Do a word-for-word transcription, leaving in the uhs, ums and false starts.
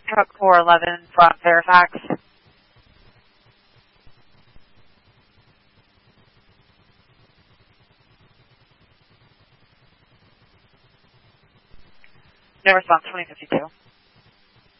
Truck four eleven from Fairfax. No response, twenty fifty-two.